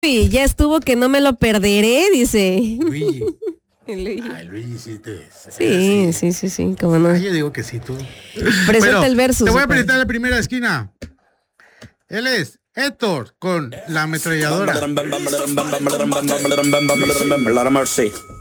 Y ya estuvo que no me lo perderé, dice. Luigi. Luigi. Ay, Luigi, Sí, cómo no. Yo digo que sí, tú. Presenta el versus. Te voy a presentar la primera esquina. Él es Héctor con la ametralladora. Lord of mercy.